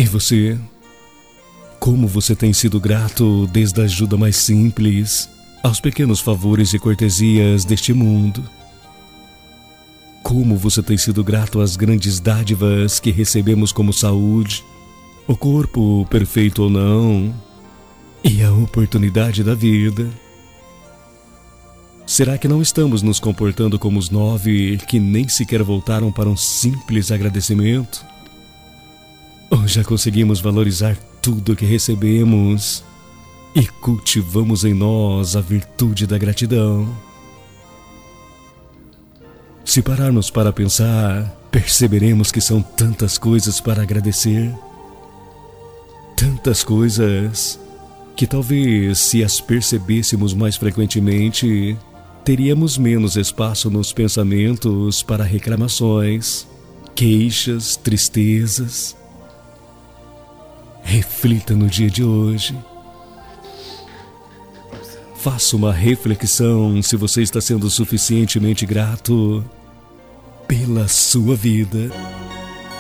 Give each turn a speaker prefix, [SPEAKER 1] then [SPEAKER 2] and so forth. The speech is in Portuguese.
[SPEAKER 1] E você? Como você tem sido grato desde a ajuda mais simples aos pequenos favores e cortesias deste mundo? Como você tem sido grato às grandes dádivas que recebemos como saúde, o corpo perfeito ou não, e a oportunidade da vida? Será que não estamos nos comportando como os 9 que nem sequer voltaram para um simples agradecimento? Ou já conseguimos valorizar tudo que recebemos e cultivamos em nós a virtude da gratidão? Se pararmos para pensar, perceberemos que são tantas coisas para agradecer. Tantas coisas que talvez, se as percebêssemos mais frequentemente, teríamos menos espaço nos pensamentos para reclamações, queixas, tristezas. Reflita no dia de hoje. Faça uma reflexão se você está sendo suficientemente grato pela sua vida.